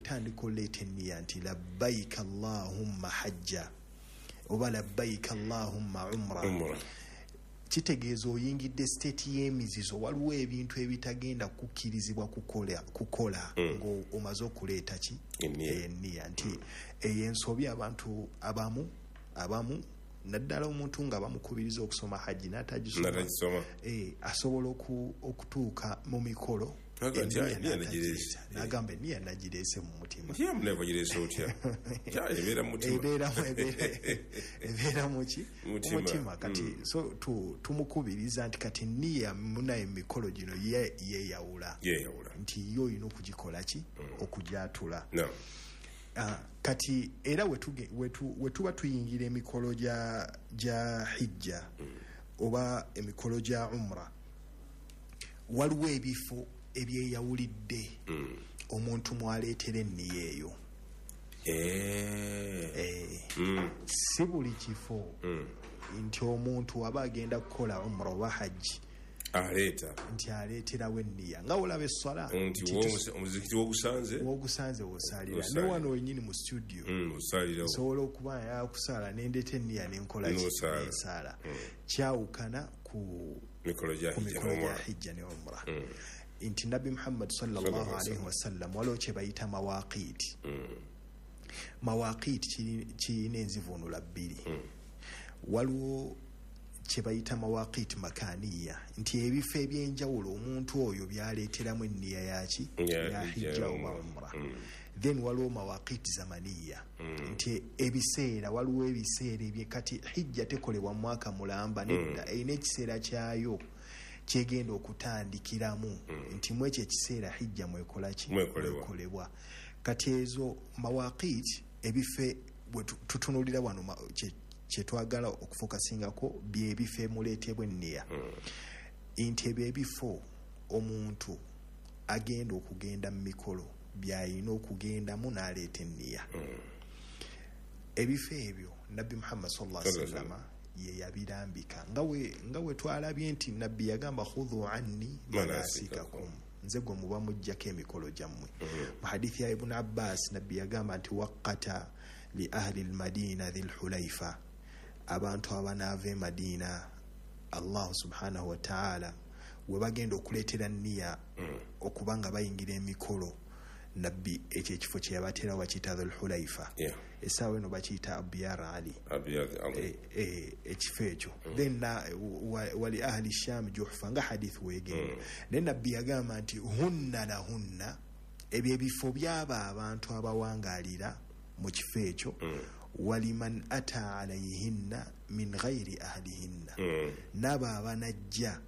bw'otandika oleeta enniya nti labbaika allahumma hajja oba labbaika allahumma umra kitegeeza oyingidde state y'emizizo. Waliwo ebintu ebitagenda kukkirizibwa kukola ng'omaze okuleeta ki enniya nti ensobi abantu abamu naddala omuntu nga bamukubiriza okusoma hajji n'atagisoma asobola okutuuka mu mikolo nagamba enniya nagireese mu mutima ebeera muki mutima kati so tumukubiriza nti kati enniya munaye emikolo gino yeeyawula nti yo olina okugikola ki okujatula kati era wetuba tuyingira emikolo gya hijja oba emikolo gya umra waliwo ebifo ebyeyawulidde omuntu mwaleetera enniya eyo si buli kifo nti omuntu aba agenda kukola umra oba hajji nti aleeterawo enniya nga olaba essala omuzikiti wogusanze wosalira ne wano wenyini mu studio osobola okuba yakusala nendeeta enniya nenkola ensala kyawukana ku mikolo gya hijja ne umra nti nabbi Muhammad sallallahu alaihi wasallam waliwo kye bayita mawaqiti kirina enzivunula bbiri waliwo kye bayita mawaqiti makaniya nti ebifo ebyenjawulo omuntu oyo byaleeteramu enniya yaki ya hijja oba umra then waliwo mawaqiti zamaniya nti ebiseera waliwo ebiseera ebyekati hijja tekolebwa mu mwaka mulamba nedda erina ekiseera kyayo kyegenda okutandikiramu nti mu ekyo ekiseera hijja mwekolebwa kati ezo mawaqiti ebifo tutunulira wano kyetwagala okufokasingako byebifo emuleetebwa enniya nti ebyo ebifo omuntu agenda okugenda mu mikolo byalina okugendamu n'aleeta enniya ebifo ebyo nabbi Muhammad sallallahu alaihi wasallam ye yabirambika nga we twalabye nti nabbi yagamba khudhu anni manasikakum nze gwe muba mujjako emikolo gyammwe mu hadithi ya Ibn Abbas nabbi yagamba nti waqata li ahli al-Madina dhil Hulayfa abantu abanaava Madina Allah subhanahu wa ta'ala we bagenda okuleetera nniya okubanga bayingira emikolo nabbi ekyo ekifo kye yabatera wakiyita dhul Hulayfa essaawa eno bakiyita Abyar Ali ekifo ekyo then wali ahli Sham Juhfa nga hadith weegenda naye nabbi yagamba nti hunna lahunna ebyo ebifo byaba abantu abawangaalira mu kifo ekyo waliman ata alayhinna min ghairi ahlihinna naba abanajja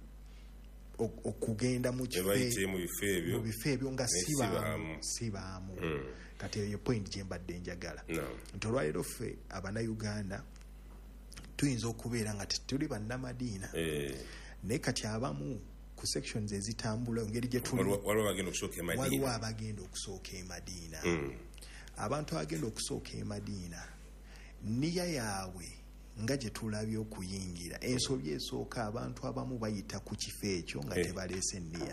okugenda mu bifo ebyo nga sibaamu kati eyo point gye mbadde njagala nti olwaleero ffe abannayuganda tuyinza okubeera nga tetuli bannamadiina naye kati abamu ku sections ezitambula engeri gye waliwo abagenda okusooka e Madiina abantu abagenda okusooka e Madiina nniya yaabwe nga gye tulabye okuyingira ensobi esooka abantu abamu bayita ku kifo ekyo nga tebaleese enniya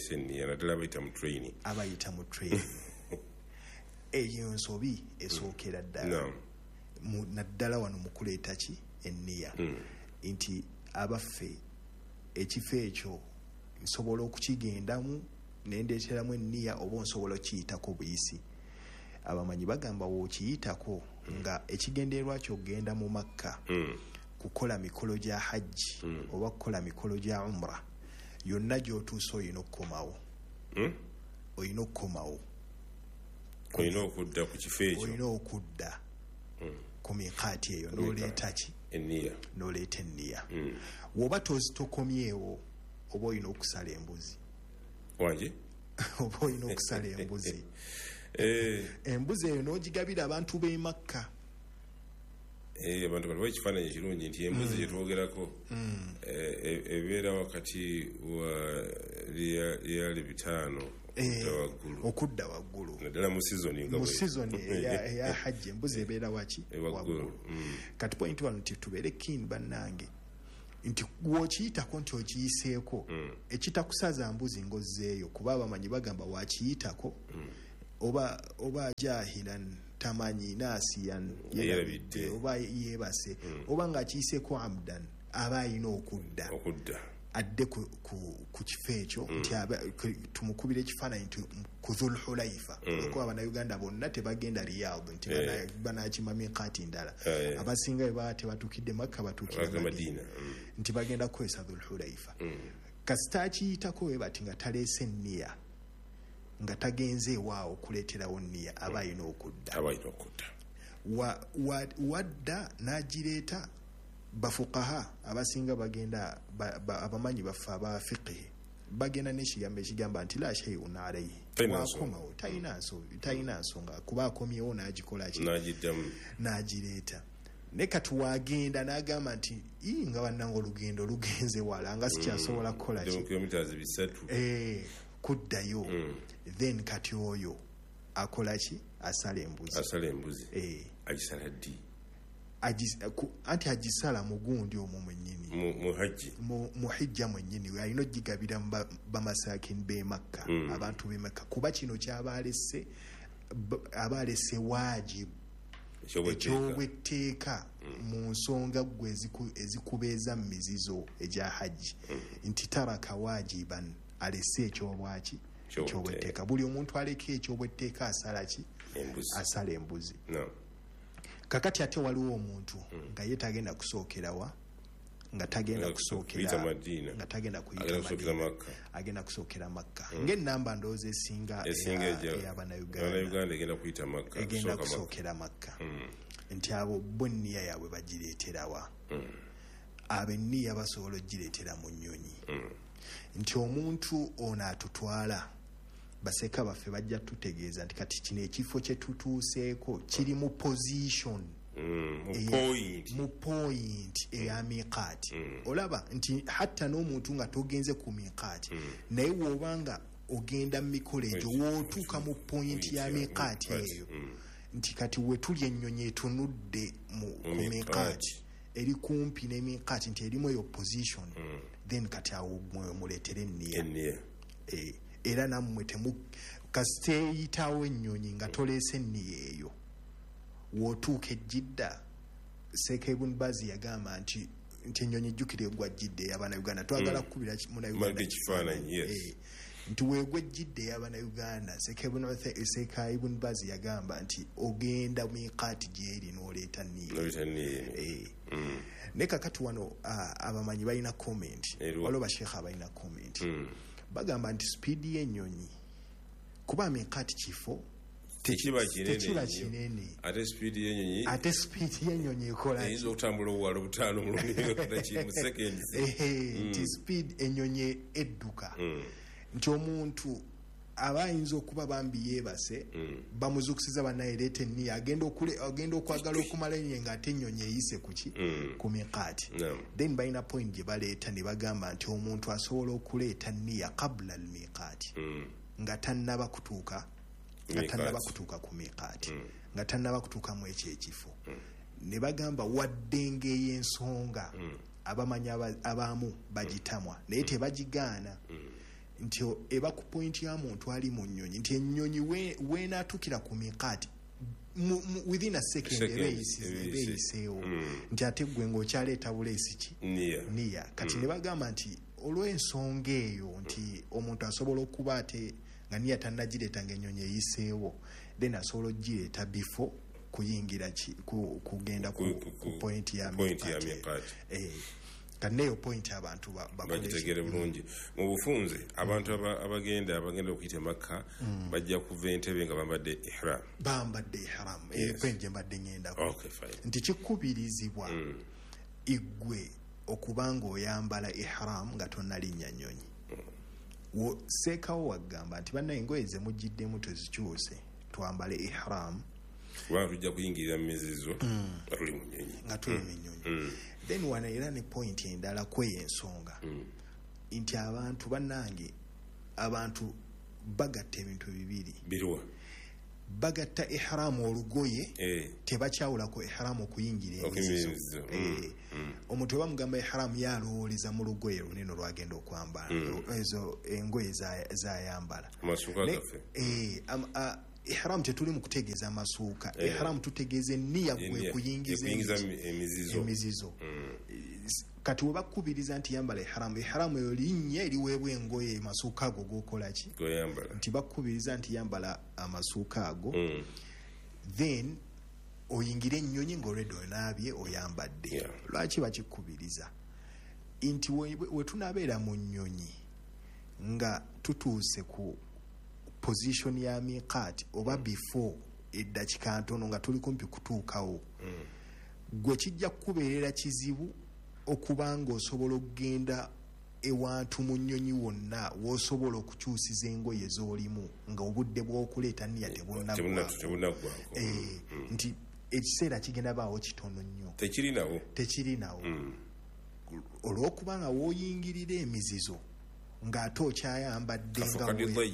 abayita mu train eyo nsobi esookera ddala naddala wano mu kuleeta ki enniya nti abaffe ekifo ekyo nsobola okukigendamu nendeeteramu enniya oba nsobola okiyitako buyisi abamanyi bagamba wookiyitako nga ekigendererwa ky'ogenda mu Makka kukola mikolo gya hajji oba kukola mikolo gya umra yonna gy'otuusa olina okukomawo olina okudda ku kifo ekyo olina okudda ku miqaati eyo n'oleeta ki n'oleeta enniya woba tokomyewo oba olina okusala embuzi wange oba olina okusala embuzi embuzi eyo n'ogigabira abantu b'e Makka abantu baliwo ekifaananyi kirungi nti embuzi gye twogerako ebeera wakati wa liyali 5 okudda waggulu naddala mu sizoni eya hajji embuzi ebeera waki waggulu kati point wano nti tubeere keen bannange nti wokiyitako nti okiyiseeko ekitakusaza mbuzi ngozzeeyo kuba abamanyi bagamba wakiyitako oba jahilan tamanyi nasiyan yerabidde oba yebase oba nga kiiseko amdan aba alina okudda adde ku kifo ekyo nti tumukubira ekifaananyi nti ku Dhul-Hulaifa kuko Abannayuganda bonna tebagenda Riyadh nti banakima miqaati ndala abasinga bwe tebatukidde Makka batukira Madina nti bagenda kukwesa Dhul-Hulaifa kasita akiyitako we bati nga taleese nniya nga tagenze ewaawo okuleeterawo nniya aba alina okudda wadda n'agireeta bafuqaha abasinga bagenda abamanyi baffe aba fiqh bagenda n'ekigambo ekigamba nti la shay'un alayhi wakomawo talina nsonga kuba akomyewo n'agikola ki n'agireeta ne kati wagenda n'agamba nti nga bannanga olugendo lugenze wala nga sikyasobola kukola ki kuddayo then kati oyo akola ki asala embuzi agisala ddi anti agisala mugundi omwo mwennyini mu hijja mwennyini alina ogigabira bamasakin b'e Makka abantu b'e Makka kuba kino kyabaalese wajibu ekyobwetteeka mu nsonga gwe ezikubeeza mu mizizo egya hajji nti taraka wajiban alese ekyobwaki ekyobwetteeka buli omuntu aleka ekyobwetteeka asala embuzi kakati ate waliwo omuntu nga ye tagenda kusookerawa nga tagenda kusookera nga tagenda kuyita Madina agenda kusookera Makka ng'ennamba ndowooza esinga ey'Abannayuganda egenda kusookera Makka nti abo bo nniya yaabwe bagireeterawa abenniya basobola ogireetera mu nnyonyi nti omuntu ono atutwala baseka baffe bajja tutegeeza nti kati kino ekifo kye tutuuseeko kiri mu position mu point eya miqaati olaba nti hatta n'omuntu nga togenze ku miqaati naye woobanga ogenda mu mikolo egyo wootuuka mu point ya miqaati eyo nti kati we tuli ennyonyi etunudde ku miqaati eri kumpi n'emiqaati nti erimu eyo position then kati awo muleetere enniya era nammwe kasita eyitawo ennyonyi nga toleese enniya eyo wootuuka ejjidda Sheikh Ibn Baz yagamba nti ennyonyi ejjukire egwa Jidda ey'Abannayuganda twagala kukubira Munnayuganda ekifaananyi nti weegwa ejjidda ey'Abannayuganda Sheikh Ibn Baz yagamba nti ogenda miqaati gyeri n'oleeta nniya ne kakati wano abamanyi balina comment waliwo bashekha balina comment bagamba nti speedi y'ennyonyi kuba miqaati kifo tekiba kinene ate speedi y'ennyonyi ekola eyinza okutambula obuwala obutaano mu seconds nti speed ennyonyi edduka nti omuntu aba ayinza okuba bambi yeebase bamuzukusiza bannaye leeta enniya agenda okwagala okumala enye ng'ate ennyonyi eyise kuki ku miqaati then balina point gye baleeta ne bagamba nti omuntu asobola okuleeta nniya qabla al miqaati nga tannaba kutuuka ku miqaati nga tannaba kutuukamu ekyo ekifo ne bagamba wadde ng'ey'ensonga abamanyi abamu bagitamwa naye tebagigaana nti eba ku point ya muntu ali mu nnyonyi nti ennyonyi weenaatukira ku miqaati within a second ebeeyiseewo nti ate gwe ng'okyaleeta buleesi ki niya kati ne bagamba nti olw'ensonga eyo nti omuntu asobola okuba ate nga niya tannagireeta ng'ennyonyi eyiseewo then asobola ogireeta before kuyingira kugenda ku point ya miqaati kaneyo point abantu bagitegere bulungi mu bufunze abantu abagenda okuyita Makka bajja kuva entebe nga bambadde ihram kwenje mbadde ngendako nti kikubirizibwa igwe okubanga oyambala ihram nga tonnalinnya nnyonyi seekawo wagamba nti bannaye engoye ze mugiddemu tezikyuse twambale ihram kubanga tujja kuyingirira mu mizizo nga tuli mu nnyonyi then wana era ne point endala kweyo ensonga nti abantu bannange abantu bagatta ebintu bibiri bagatta ihramu olugoye tebakyawulako ihramu okuyingira emizizo omuntu bamugamba ihramu yalowooleza mu lugoye lunene lwagenda okwambala ezo engoye zayambala ihram tetuli mu kutegeeza amasuuka ihram tutegeeza enniya gwe kuyingiza emizizo kati we bakubiriza nti yambala ihram eyo linnya eriweebwa engoye amasuuka ago gokola ki nti bakubiriza nti yambala amasuuka ago then oyingire ennyonyi ng'olwedde onaabye oyambadde lwaki bakikubiriza nti we tunaabeera mu nnyonyi nga tutuuse ku position ya miqaati oba before eddakiika ntono nga tuli kumpi kutuukawo gwe kijja kukubeerera kizibu okubanga osobola okugenda ewantu mu nnyonyi wonna w'osobola okukyusiza engoye z'olimu nga obudde bw'okuleeta nniya tebunaggwako nti ekiseera kigenda baawo kitono nnyo tekirinawo olw'okubanga w'oyingirira emizizo ng'ate okyayambadde nga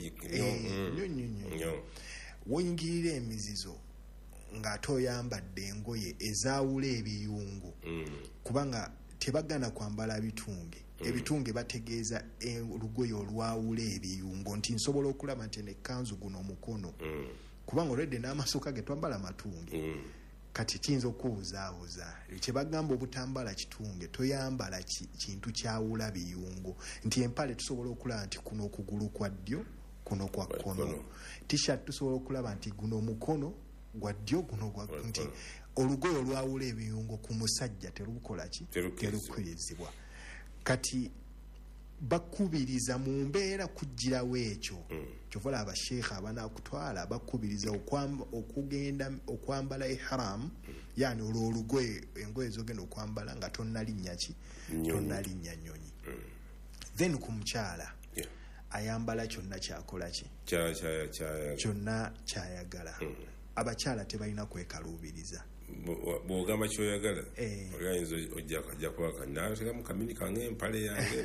w'oyingirira emizizo ng'ate oyambadde engoye ezaawula ebiyungu kubanga tebagana kwambala bitunge ebitunge bategeeza olugoye olwawula ebiyungo nti nsobola okulaba nti nekkanzu guno omukono kubanga olwedde n'amasuuka ge twambala matunge kati kiyinza okubuzaabuza kyebagamba obutambala kitunge toyambala kintu kyawula biyungo nti empale tusobola okulaba nti kuno okugulu kwa ddyo kuno kwa kkono t-shirt tusobola okulaba nti guno omukono gwa ddyo guno gwa nti olugoye olwawula ebiyungo ku musajja terukola ki terukkirizibwa kati bakubiriza mu mbeera kugirawo ekyo kyovala abasheekha abanakutwala bakubiriza okugenda okwambala ihram yani olwo olugoye engoye zogenda okwambala nga tonnalinnya ki tonnalinnya nnyonyi then ku mukyala ayambala kyonna kyakola ki kyonna kyayagala abakyala tebalina kwekaluubiriza bwogamba kyoyagala oyinza ojja kwaka nateekamu kamini kange empale yange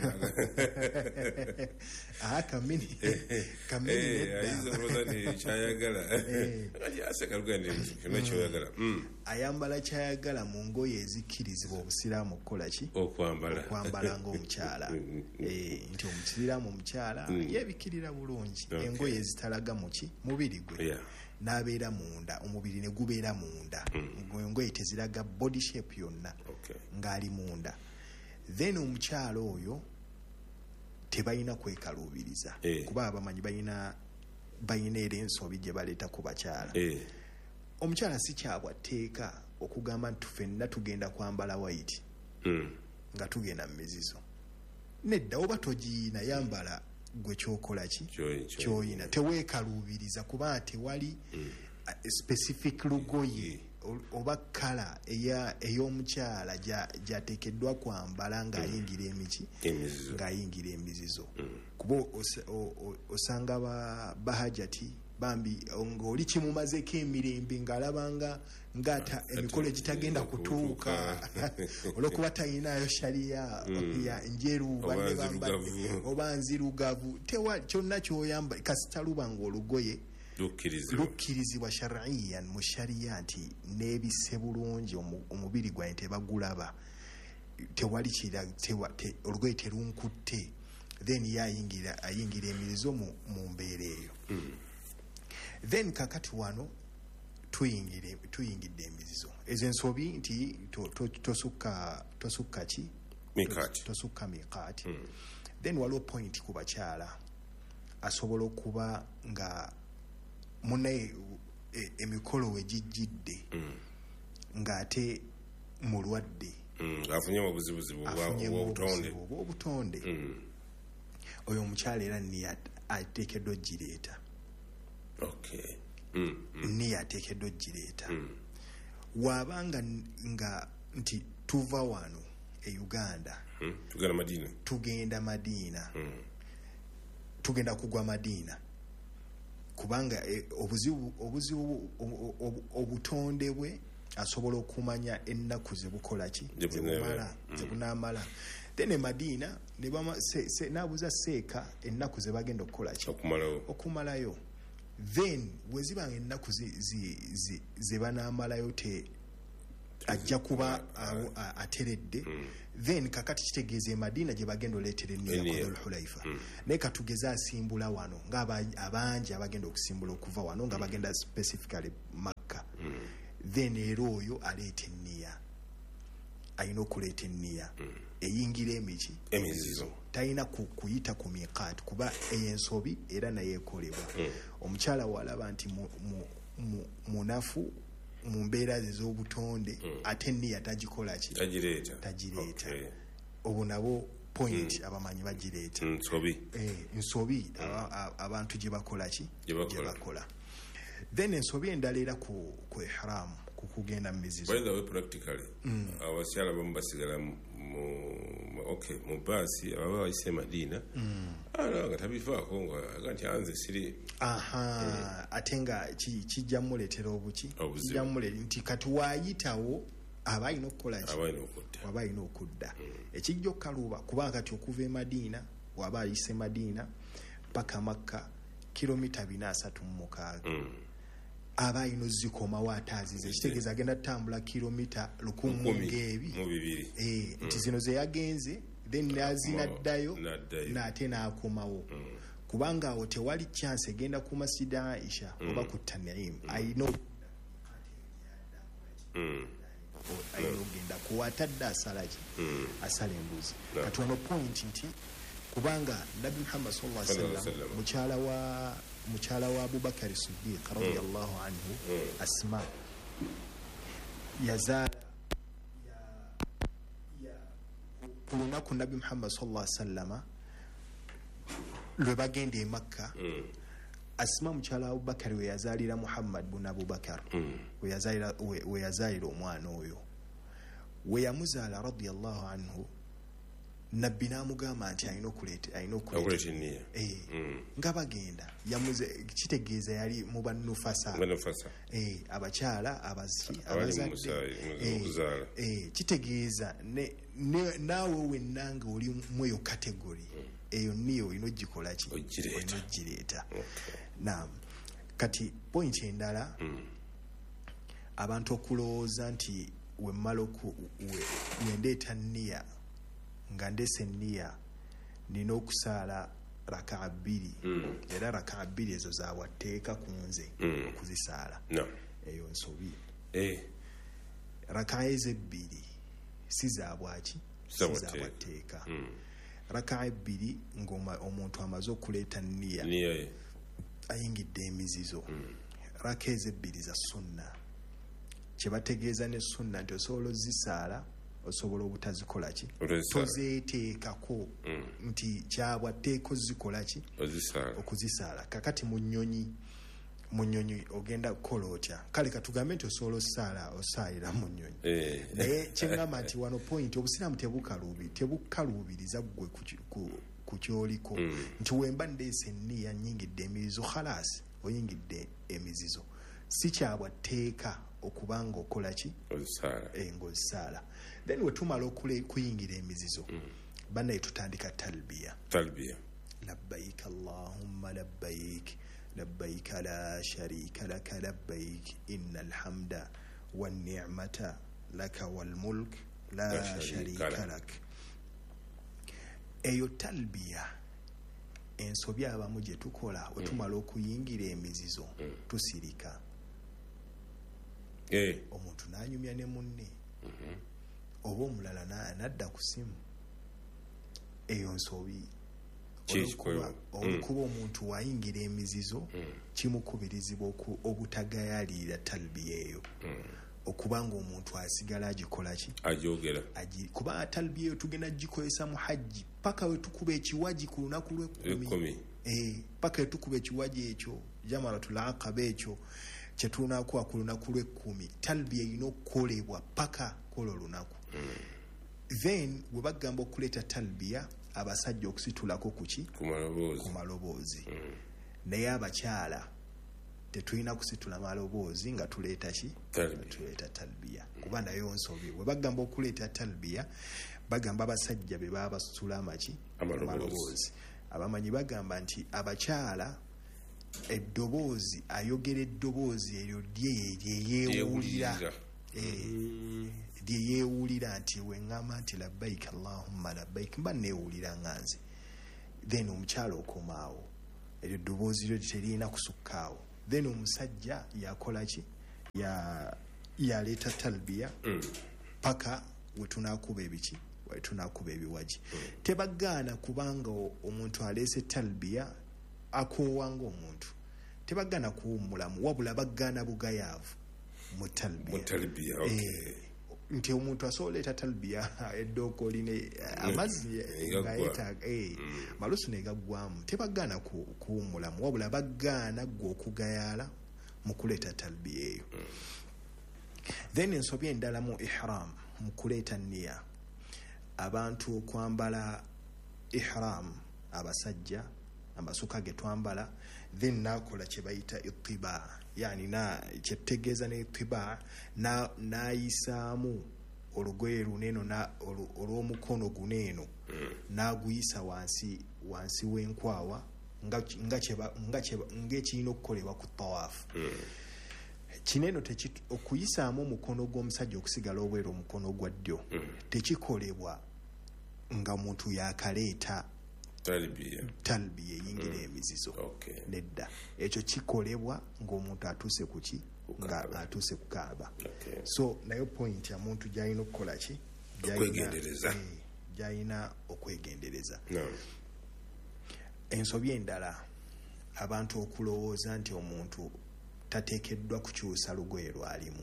ayinza kulooza nti kyayagala asekalugende kyonna kyoyagala ayambala kyayagala mu ngoye ezikkirizibwa obusiraamu okukola ki okwambala ng'omukyala nti omusiraamu omukyala yeebikirira bulungi engoye ezitalaga muki mubiri gwe n'abeera munda omubiri ne gubeera munda engoye teziraga body shape yonna ng'ali munda then omukyala oyo tebalina kwekaluubiriza kuba abamanyi balina era ensobi gye baleeta ku bakyala omukyala si kyabwatteeka okugamba nti ffenna tugenda kwambala white nga tugenda mu mizizo nedda oba togiina yambala gwe kyokola ki kyoyina teweekaluubiriza kuba tewali specific lugoye oba kala ey'omukyala gyateekeddwa kwambala ng'ayingira ng'ayingira emizizo kuba osanga bahajati bambi ng'oli kimumazeko emirembe ng'alabanga ng'ata emikolo egitagenda kutuuka olw'okuba tayinayo shariya ya njeru banne bambadde oba nzirugavu kyonna kyoyamba kasita luba ng'olugoye lukkirizibwa shariyan mu shariya nti neebise bulungi omubiri gwange tebagulaba tewali olugoye terunkutte then ayingira emirizo mu mbeera eyo then kakati wano tuyingidde emizizo ezo ensobi nti tosukka ki tosukka miqaati then waliwo point ku bakyala asobola okuba nga munaye emikolo we gijjidde ng'ate mulwadde afunyemu obutonde oyo omukyala era niya ateekeddwa gireeta niya ateekeddwa gireeta waabanga nga nti tuva wano e Uganda tugenda Madiina tugenda kugwa Madiina kubanga obuzibu obutonde bwe asobola okumanya ennaku zebukola ki zebunamala then e Madiina nabuuza seeka ennaku zebagenda okukola ki okumalayo then wezibanga ennaku zebanamalayo ajja kuba ateredde then kakati kitegeeza Madina gye bagenda oleetera enniya Dhul Hulaifa naye katugeza asimbula wano ng'abangi abagenda okusimbula okuva wano nga bagenda specifically Makka then era oyo aleeta enniya ayina okuleeta enniya eyingira emizizo talina kuyita ku miqaat kuba ensobi era naye ekolebwa omukyala walaba nti munafu mu mbeera ez'obutonde ate enniya tagikola ki tagireeta obwo nabo point abamanyi bagireeta nsobi abantu gye bakola ki gye bakola then ensobi endala era ku ihram kukugenda mu mizizo by the way practically abakyala bamu basigala mu baasi ababa bayise Madina nga tabifaako nga nti anze siri ate nga kijja muleetera kijja muleetera nti kati waayitawo aba alina okukola ki aba alina okudda ekijja okukaluba kubanga kati okuva e Madina waba ayise Madina paka Makka kilomita 436 aba alina ozikomawo ataazize kitegeeza agenda tutambula kilomita 1,200 nti zino ze yagenze then nazinaddayo n'ate n'akomawo kubanga awo tewali chance egenda ku Masjid Aisha oba ku Tan'im ayina ogenda kuwatadde asalaki asala embuzi kati wano point nti kubanga Nabi Muhammad sallallahu alaihi wasallam mukyala wa Abubakar Siddiq radiyallahu anhu Asma yazala ku lunaku Nabi Muhammad sallallahu alaihi wasallam lwe bagenda e Makka Asma mukyala wa Abubakar we yazaalira Muhammad bin Abubakar we yazaalira omwana oyo we yamuzaala radiyallahu anhu Nabbi n'amugamba nti ayina okuleeta enniya nga bagenda kitegeeza yali mu bannufasa abakyala abazadde kitegeeza naawe wennanga oli mweyo kategori eyo niyo olina ogikola ki olina ogireeta naam kati point endala abantu okulowooza nti wemmala wendeeta nniya nga ndese nniya nina okusaala raka 2 era raka 2 ezo zawatteeka ku nze okuzisaala eyo nsobi raka ezebbiri si zabwaki si zabwatteeka raka 2 ng'omuntu amaze okuleeta nniya ayingidde emizizo raka ezebbiri za sunna kye bategeeza ne sunna nti osobola ozisaala osobola obutazikola ki tozeeteekako nti kyabwatteeka ozikola ki okuzisaala kakati mu nnyonyi ogenda kukola otya kale katugambe nti osobola osaalira mu nnyonyi naye kyeŋŋamba nti wano point obusiraamu tebukaluubiriza ggwe ku kyoliko nti wemba ndeese enniya nnyingidde emizizo khalaasi oyingidde emizizo si kyabwatteeka okubanga okola ki ng'ozisaala then wetumala okuyingira emizizo bannaye tutandika talbiya labbaik allahumma labbaik labbaik la sharika laka labbaik inna alhamda wanni'mata laka walmulk la sharika lak eyo talbiya ensobi abamu gye tukola wetumala okuyingira emizizo tusirika omuntu n'anyumya ne munne oba omulala n'adda ku simu eyo nsobi olukuba omuntu wayingira emizizo kimukubirizibwa obutagayalira talbiya eyo okubanga omuntu asigala agikola ki ajogera kuba talbiya eyo tugenda gikozesa mu hajji paka wetukuba ekiwaji ku lunaku lw'ekkumi paka wetukuba ekiwaji ekyo jamaratul aqaba ekyo kyetunakuwa ku lunaku lw'ekkumi talbiya erina okukolebwa paka kola olunaku then bwe bagamba okuleeta talbiya abasajja okusitulako kuki ku maloboozi naye abakyala tetulina kusitula maloboozi nga tuleeta ki tuleeta talbiya kuba nayo nsobi bwe bagamba okuleeta talbiya bagamba abasajja be baba basitula amaloboozi abamanyi bagamba nti abakyala eddoboozi ayogera eddoboozi eryo lyeyeewulira lye yeewulira nti weŋŋamba nti labbaik allahumma labbaik mba neewulira nga nze, then omukyala okomaawo eryo eddoboozi lyo terina kusukkaawo, then omusajja yakola ki, yaleeta talbiya paka wetunakuba ebiki, wetunakuba ebiwaji. Tebagaana kubanga omuntu aleese talbiya akoowanga omuntu, tebagaana kuwummulamu, wabula bagaana bugayaavu mu talbiya. Nti omuntu asobola leeta talbiya eddooko line amazzi ngayetaaga malusu negaggwamu, tebagaana kuwummulamu, wabula bagaana gwe okugayaala mu kuleeta talbiya eyo. Then ensobi endala mu ihram mu kuleeta nniya, abantu okwambala ihram, abasajja amasuka ge twambala, then nakola kye bayita ittiba, yani kyetegeeza ne ittiba nayisaamu olugoye luneeno olw'omukono guneeno naguyisa wansi w'enkwawa ng'ekirina okukolebwa ku tawaafu. Kineeno okuyisaamu omukono gw'omusajja okusigala obweru omukono gwa ddyo tekikolebwa nga muntu yakaleeta talbiya eyingira emizizo. Nedda, ekyo kikolebwa ng'omuntu atuuse ku ki, nga atuuse ku Kaaba. So nayo point ya muntu gy'alina okukola ki, gy'alina okwegendereza. Ensobi endala, abantu okulowooza nti omuntu tateekeddwa kukyusa lugoye lwalimu.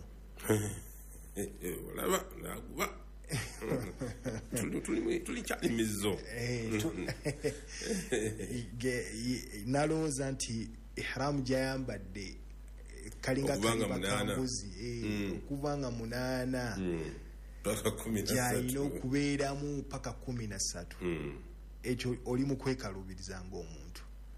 Olaba naguba tulikyali mizo nalowooza nti ihramu gyayambadde kalinga kalibakambuzi okuvanga 8 gyalina okubeeramu paka 13. Ekyo oli mu kwekalubiriza ng'omuntu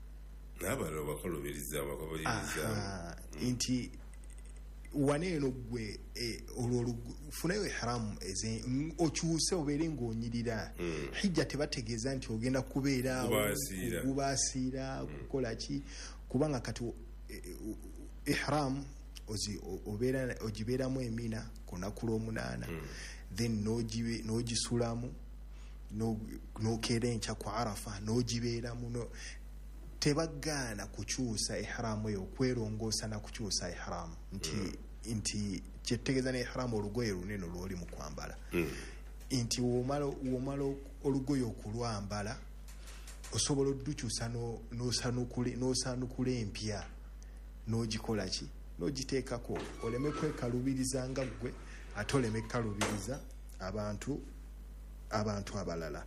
nti waneeno gwe funayo ihramu okyuse obeere ng'onyirira. Hijja tebategeeza nti ogenda kubeeraawo kubaasiira kukola ki, kubanga kati ihramu ogibeeramu emina ku lunaku lw'omunaana, then n'ogisulamu n'okeera enkya ku Arafa n'ogibeeramu. Tebagaana kukyusa ihramu eyo, kwerongoosa na kukyusa ihramu nti kyetegeeza ne ihramu olugoye lunene lw'oli mu kwambala, nti womala olugoye okulwambala osobola oddukyusa n'osanukula empya n'ogikola ki, n'ogiteekako, oleme kwekalubiriza nga ggwe ate oleme kalubiriza abantu abalala.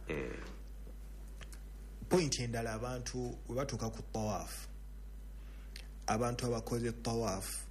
Point endala, abantu we batuuka ku tawaafu, abantu abakoze tawaafu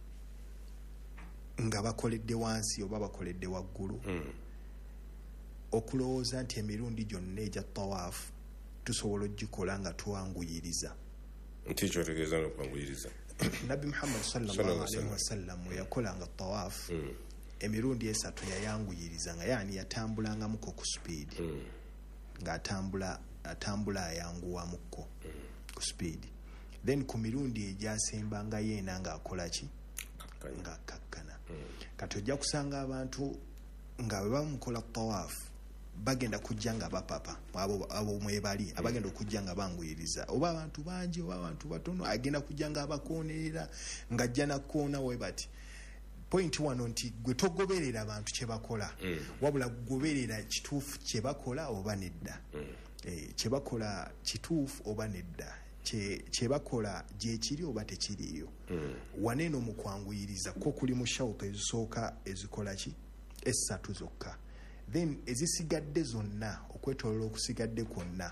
nga bakoledde wansi oba bakoledde waggulu, okulowooza nti emirundi gyonna egya tawaafu tusobola ogikola nga tuwanguyiriza. Kyotegeeza n'okwanguyiriza. Nabbi Muhammad sallallahu alaihi wasallam we yakolanga tawaafu emirundi 3 yayanguyirizanga, yani yatambulangamuko ku speed, ng'atambula ayanguwamuko ku speed. Then ku mirundi egyasembanga yeena ng'akola ki, ng'akakkana. Kati ojja kusanga abantu nga bwe bamukola tawaafu bagenda kujja nga bapapa abo mwebali abagenda okujja nga banguyiriza, oba abantu bangi oba abantu batono, agenda kujja nga abakoonerera ng'ajja nakkoona we bati. Point wano nti gwe togoberera abantu kye bakola, wabula goberera kituufu kye bakola oba nedda. Kye bakola kituufu oba nedda, kye bakola gye kiri oba tekiriiyo. Waneeno mu kwanguyiriza ko kuli mu shawutu ezisooka ezikola ki, 3 zokka. Then ezisigadde zonna, okwetoloola okusigadde kwonna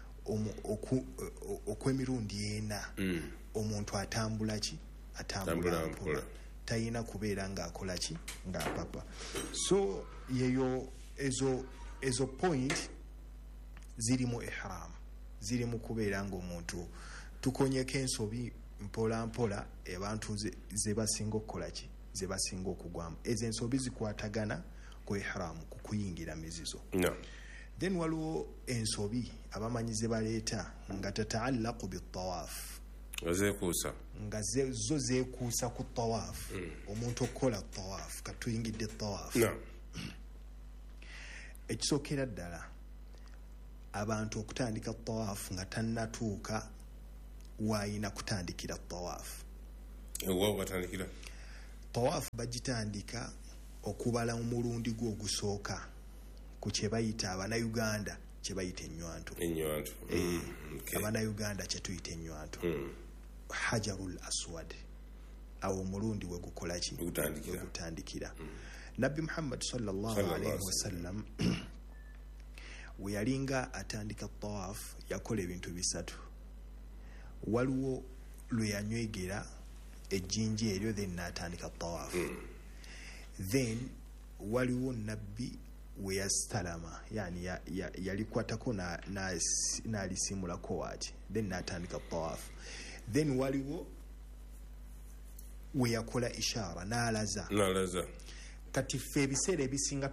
okw'emirundi 4 omuntu atambula ki, atambula mpola, tayina kubeera ng'akola ki, ng'apapa. So yeyo ezo point ziri mu ihram, ziri mu kubeera ng'omuntu tukonyeko ensobi mpola mpola abantu ze basinga okukola ki, ze basinga okugwamu. Ezo ensobi zikwatagana ku ihram, ku kuyingira mizizo. Then waliwo ensobi abamanyi ze baleeta nga tataallaqu bitawaaf, nga zo zeekuusa ku tawaafu omuntu okukola tawaafu katuyingidde tawaafu ekisookera ddala abantu okutandika tawaafu nga tannatuuka waayina kutandikira tawaafu tawaafu bagitandika okubala omulundi gwe ogusooka ku kye bayita abanayuganda kye bayita ennywanto abanayuganda kye tuyita ennywanto hajarul aswad awo omulundi we gukola ki we gutandikira nabbi muhammad sallallahu alaihi wasallam we yalinga atandika tawaafu yakola ebintu bisatu waliwo lwe yanywegera ejjinja eryo then n'atandika tawaafu then waliwo nabbi we yastalama yani yalikwatako n'alisimulako waati then n'atandika tawaafu then waliwo we yakola ishara n'alaza kati ffe ebiseera ebisinga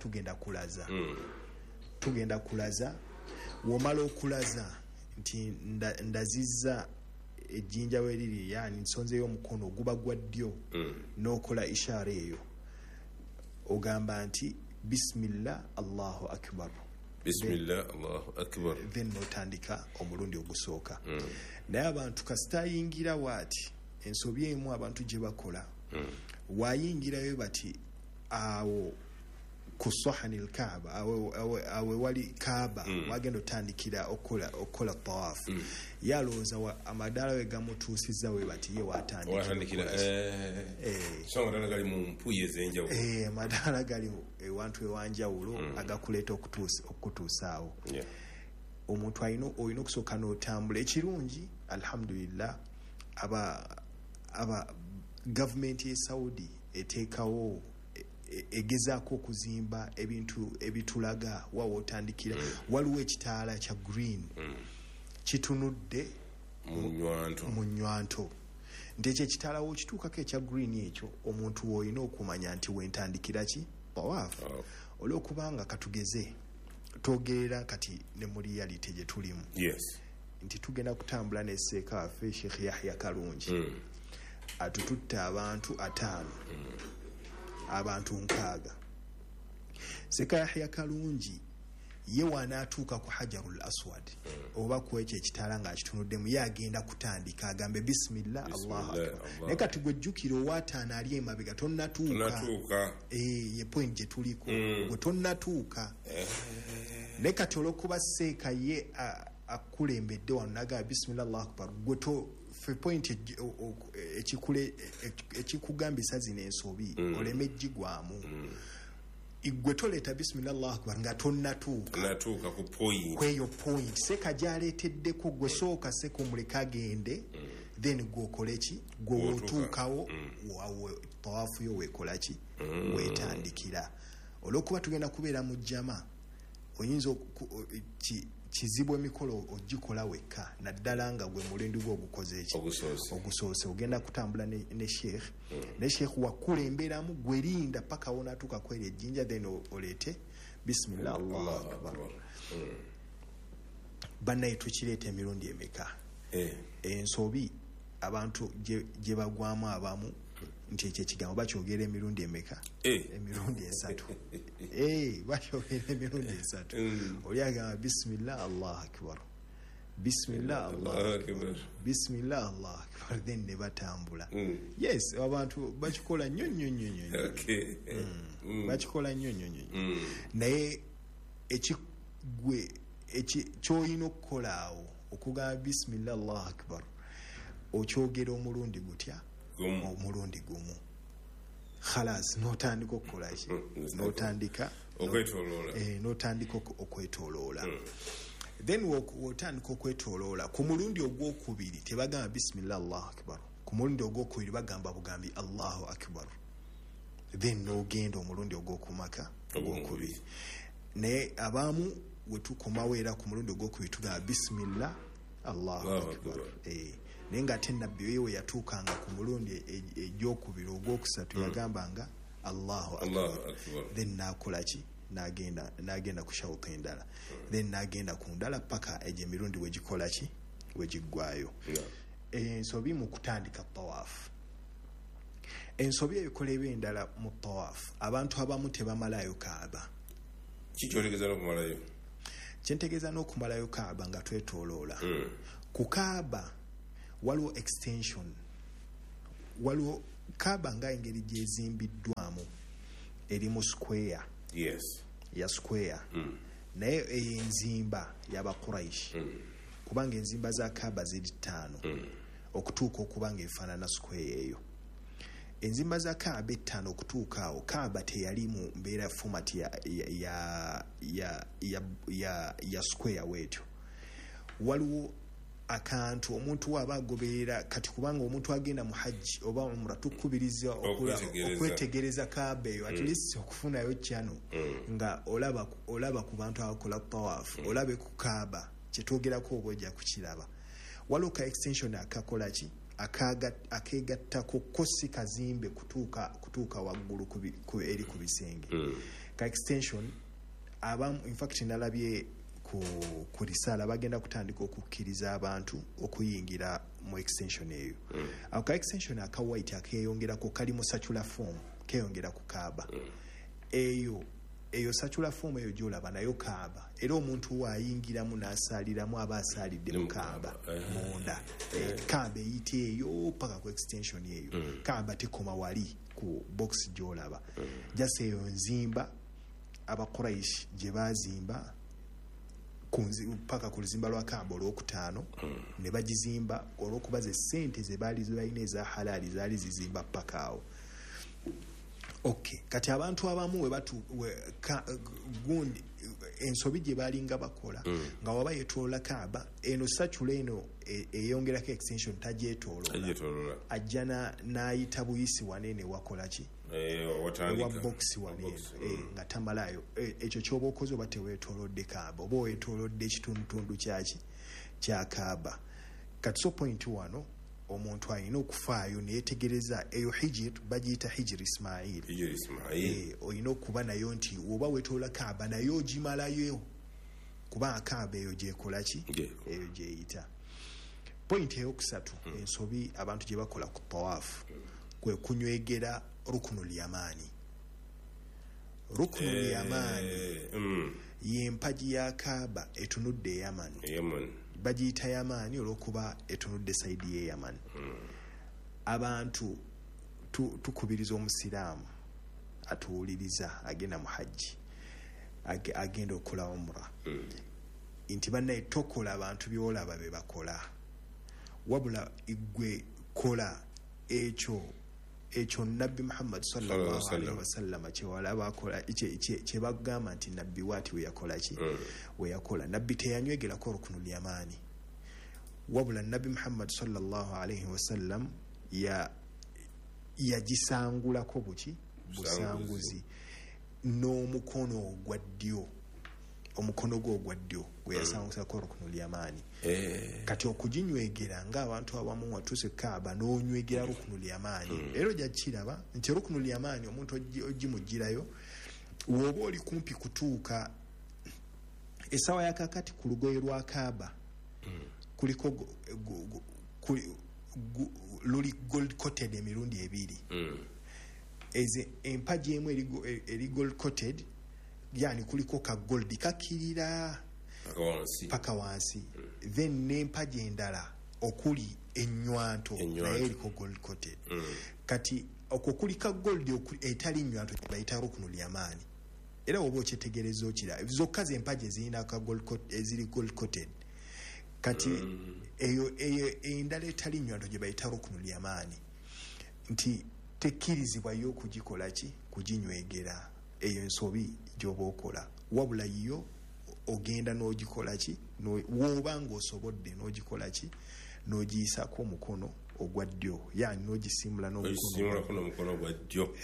tugenda kulaza womala okulaza nti ndazizza ejjinja we liri yani nsonzeyo omukono guba gwa ddyo n'okola ishara eyo ogamba nti bismillah allahu akbar then notandika omulundi ogusooka naye abantu kasitayingira waati ensobi emu abantu gye bakola wayingirayo bati awo ku sahanil kaaba awe wali kaaba wagenda otandikira okukola tawaafu yalowooza amadaala we gamutuusiza we bati ye watandikira amadaala gali ewantu ewanjawulo agakuleeta okutuusaawo omuntu olina okusooka n'otambula ekirungi alhamdulillah aba gavumenti ye Saudi eteekawo egezaako okuzimba ebintu ebitulaga wawo otandikira waliwo ekitaala kya green kitunudde mu nnywanto nti ekyo ekitaala wokituukako ekya green ekyo omuntu woolina okumanya nti wentandikira ki tawaafu olwokubanga katugeze twogerera kati ne mu reality gye tulimu nti tugenda kutambula ne seeka waffe Sheikh Yahya Kalungi atututte abantu 5 abantu 6 seeka Yahya Kalungi ye wanaatuuka ku hajarul aswad oba ku ekyo ekitaala ng'akitunuddemu ye agenda kutandika agambe bismillah allahu akbar naye kati gwejjukira owaataano ali emabega tonnatuuka ye point gye tuliko gwe tonnatuuka naye kati olwokuba seeka ye akulembedde wano nagamba bismillah allahu akbar gwe fe point ekikugambisa zino ensobi oleme ejjigwamu igwe toleeta bismillah allahu akbar nga tonnatuuka kweyo point seeka gyaleeteddeko gwe sooka seeka omuleka agende then gwokole ki gwe wotuukawo tawaafu yo weekola ki weetandikira olwokuba tugenda kubeera mu jjama oyinza kizibu emikolo ogikola wekka naddala nga gwe mulindu gwe ogukoze eki ogusoose ogenda kutambula ne sheikh ne sheikh wakulemberamu gwerinda paka wonatuuka kweri ejjinja then oleete bismillah allahu akbar bannaye tukireeta emirundi emeka ensobi abantu gye bagwamu abamu nti ekyo ekigambo bakyogera emirundi emeka emirundi 3 bakyogera emirundi 3 oli agamba bismillah allahu akbar bismillah allahu akbar bismillah allahu akbar then ne batambula yes abantu bakikola nnyo bakikola nnyo naye kyolina okukola awo okugamba bismillah allahu akbar okyogera omulundi gutya omulundi gumu khalas notandika okukola ki notandika okwetoloola then wotandika okwetoloola ku mulundi ogwokubiri tebagamba bismillah allahu akbar ku mulundi ogwokubiri bagamba bugambi allahu akbar then nogenda omulundi ogwokumaka ogwokubiri naye abamu wetukomawo era ku mulundi ogwokubiri tugamba bismillah allahu akbar naye ng'ate nabbi wewe yatuukanga ku mulundi egyokubiri ogwokusatu yagambanga allahu akbar then nakola ki n'agenda ku shawuta endala then n'agenda ku ndala paka egyo emirundi wegikola ki wegiggwayo ensobi mu kutandika tawaafu. Ensobi ebikolebwa endala mu tawaafu abantu abamu tebamalayo kaaba. Kikyotegeeza n'okumalayo? Kyentegeeza n'okumalayo kaaba nga twetoloola. Ku kaaba waliwo extension, waliwo kaaba nga engeri gyezimbiddwamu eri mu square. Yes. Ya square. Naye enzimba y'Abakuraishi kubanga enzimba za kaaba ziri 5 okutuuka okubanga efaanana square eyo. Enzimba za kaaba 5 okutuuka awo kaaba teyali mu mbeera format ya square wetyo. Waliwo akantu omuntu waba agoberera kati kubanga omuntu agenda mu hajji oba umra tukubiriza okwetegereza kaaba eyo at least okufunayo kyano nga olaba ku bantu abakola tawaafu olabe ku kaaba kyetwogerako obojja kukiraba. Waliwo ka extension akakola ki akegattako kosi kazimbe kutuuka waggulu eri ku bisenge. Ka extension abamu in fact nalabye ku risala bagenda kutandika okukkiriza abantu okuyingira mu extension eyo. Ako ka extension aka white akeyongerako kali mu circular form keyongera ku kaaba eyo circular form eyo gyolaba nayo kaaba era omuntu waayingiramu n'asaaliramu aba asaalidde mu kaaba munda. Kaaba eyita eyo paka ku extension eyo. Kaaba tekoma wali ku box gyolaba jase eyo nzimba Abakuraishi gye baazimba paka ku luzimba lwa kaaba olwokutaano ne bagizimba olwokuba ze ssente ze baali zibalina eza halali zaali zizimba paka awo. Okay, kati abantu abamu gundi ensobi gye baalinga bakola nga waba yetolola kaaba eno sachula eno eyongerako extension tagyetolola ajja n'ayita buyisi wanene wakola ki wa box wanene nga tamalayo ekyo kyoba okoze oba teweetolodde kaaba oba weetolodde ekitundutundu kya kaaba. Kati so point wano omuntu alina okufaayo neyetegereza eyo hijir bagiyita hijir Ismail. Olina okuba nayo nti oba wetoola kaaba nayo ogimalayo kuba kaaba eyo gyekola ki eyo gyeyita. Point eyokusatu ensobi abantu gye bakola ku tawaafu kwe kunywegera rukunul yamaani. Rukunul yamaani y'empagi ya kaaba etunudde Yaman. Bagiyita Yamaani olwokuba etunudde saidi ye Yaman. Abantu tukubiriza omusiraamu atuwuliriza agenda mu hajji agenda okukola umra nti bannaye tokola abantu byolaba be bakola wabula igwe kola ekyo Nabbi Muhammad sallallahu alaihi wasallam kyewalaba akola kye bagamba nti nabbi waati weyakola ki weyakola. Nabbi teyanywegera rukunul yamaani wabula Nabbi Muhammad sallallahu alaihi wasallam yagisangulako busanguzi n'omukono ogwa ddyo. Omukono gwo ogwa ddyo gwe yasangusako rukunul yamaani. Kati okuginywegera ng'abantu abamu watuuse kaaba n'onywegera rukunul yamaani era ojja kiraba nti rukunul yamaani omuntu ogimugirayo woba oli kumpi kutuuka essaawa yakakati ku lugoye lwa kaaba kuliko luli gold coated emirundi ebiri. Eze empagi emu eri gold coated yani kuliko ka gold kakirira paka wansi then n'empagi endala okuli ennywanto naye eriko gold coated. Kati okwo kuli ka gold etali nnywanto bayita rukunul yamaani era oba okyetegereza okira zokka z'empagi ezirina ka gold coated eziri gold coated. Kati eyo endala etali nnywanto gye bayita rukunul yamaani nti tekkirizibwayo okugikola ki kuginywegera eyo ensobi gy'oba okola wabula yo ogenda n'ogikola ki woba ng'osobodde n'ogikola ki n'ogiyisako omukono ogwa ddyo yani n'ogisimula n'omukono ogwa ddyo.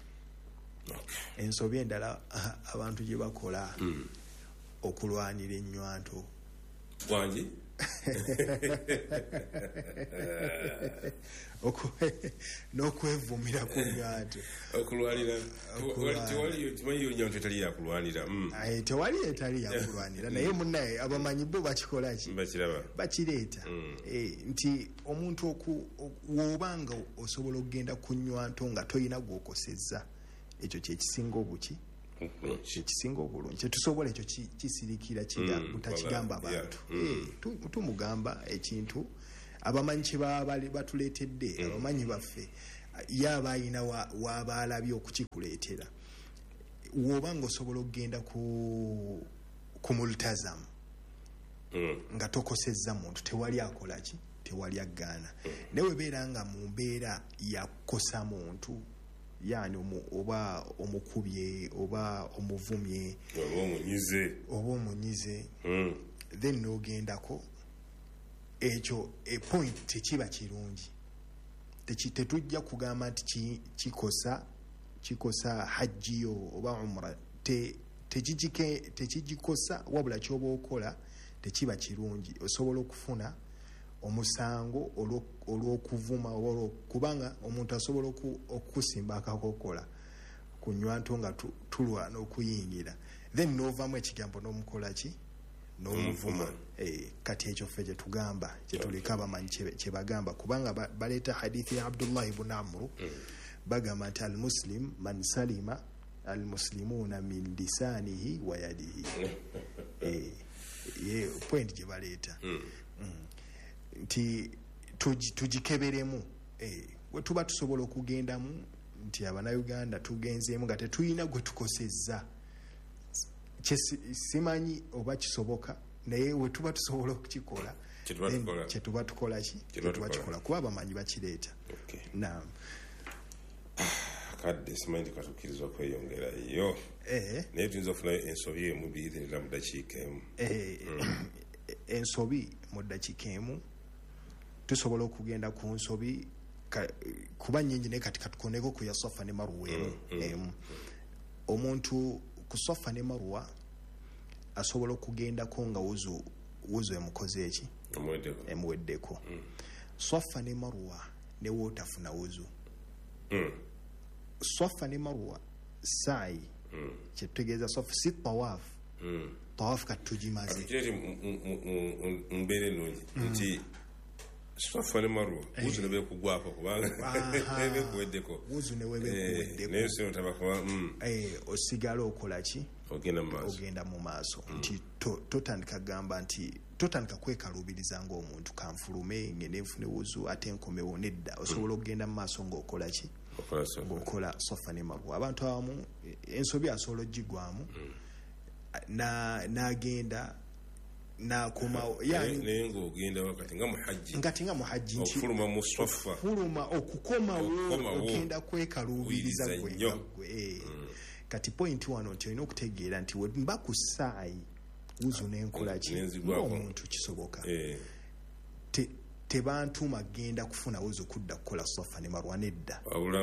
Ensobi endala abantu gye bakola okulwanira ennywanto n'okwevumira ku nnywanto okulwanira tewali nnywanto etali yakulwanira tewali etali yakulwanira naye munnaye abamanyi bo bakikola ki bakireeta nti omuntu woobanga osobola okugenda ku nnywanto nga toyina gw'okosezza ekyo kyekisinga obuki ekisinga obulungi kyetusobola ekyo kisirikira butakigamba abantu tumugamba ekintu abamanyi kyebaba batuleetedde abamanyi baffe yaba ayina waaba alabye okukikuleetera woobanga osobola okugenda ku multazamu nga tokosezza muntu tewali akola ki tewali agaana naye webeera nga mu mbeera yakukosa muntu yani oba omukubye oba omuvumye oba omunyize then n'ogendako ekyo point tekiba kirungi tetujja kugamba nti kikosa hajjiyo oba umra tekigikosa wabula kyoba okola tekiba kirungi osobola okufuna omusango olw'okuvuma kubanga omuntu asobola okukusimba akakokola ku nnywanto nga tulwana okuyingira then n'ovaamu ekigambo n'omukola ki n'omuvuma kati ekyo ffe kyetugamba kyetulika abamanyi kyebagamba kubanga baleeta hadithi ya Abdullah ibn Amru bagamba nti almuslim man salima almuslimuuna min lisanihi wa yadihi point gye baleeta nti tugikeberemu we tuba tusobola okugendamu nti abannayuganda tugenzeemu nga tetulina gwe tukosezza simanyi oba kisoboka naye we tuba tusobola okukikola kyetuba tukola ki kyetuba kikola kuba abamanyi bakireeta naam kadde simanyi katukkiriza okweyongerayo naye tuyinza okufunayo ensobi emu biyitirira mu dakiika emu ensobi mu dakiika emu tusobola okugenda ku nsobi kuba nnyingi naye kati katukoneko ku ya Safa ne Marwa emu omuntu ku Safa ne Marwa asobola okugendako nga wuzu emukoze eki emuweddeko Safa ne Marwa ne wootafuna wuzu Safa ne Marwa saayi kyetutegeeza Safa si tawaafu tawaafu kati tugimaze mbeera ennungi nti Safa ne Marwa wuzu ne beekugwako kubanga beekuweddeko wuzu ne webeekuweddeko naye sino tabakuba osigala okola ki ogenda mu maaso nti totandika gamba nti totandika kwekaluubiriza ng'omuntu kanfulume ngende nfune wuzu ate nkomewo nedda osobola okugenda mu maaso ng'okola ki ng'okola Safa ne Marwa abantu abamu ensobi asobola ogigwamu n'agenda nakomawo naye ng'ogenda wakati nga muhajji ofuluma mu Safa fuluma okukomawo ogenda kwekaluubiriza gwe kati point wano nti olina okutegeera nti we mba ku ssaayi wuzu n'enkola ki ng'omuntu kisoboka tebantuma genda kufuna wuzu kudda kukola Safa ne Marwa nedda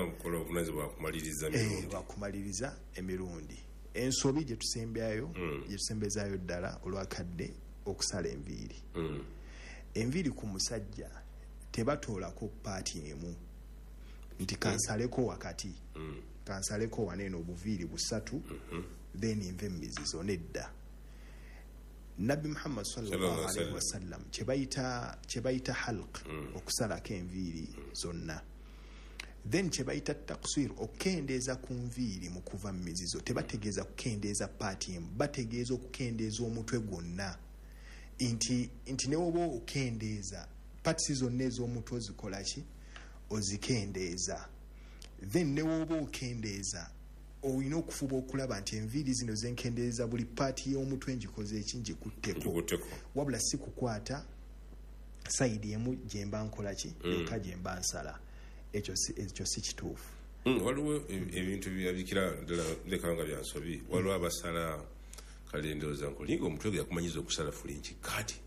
bakumaliriza emirundi ensobi gye tusembezaayo ddala olwakadde okusala enviiri enviiri ku musajja tebatoolako paati emu nti kansaleko wakati kansaleko waneeno obuviiri busatu then nve emizizo nedda Nabbi Muhammad sallallahu alaihi wasallam kyebayita halq okusalako enviiri zonna then kyebayita taksir okukendeeza ku nviiri mu kuva mu mizizo tebategeeza kukendeeza paati emu bategeeza okukendeeza omutwe gwonna nti ne woba okendeeza paatisi zonna ez'omutwe ozikola ki ozikendeeza then ne woba okendeeza olina okufuba okulaba nti enviiri zino zenkendeeza buli paati y'omutwe njikoze eki njikutteko wabula si kukwata sayidi emu gyemba nkola ki eka gyemba nsala ekyo si kituufu waliwo ebintu byabikira leka nga byansobi waliwo abasala kalendooza nkolinga omutwe gwe yakumanyiza okusala fulinki kati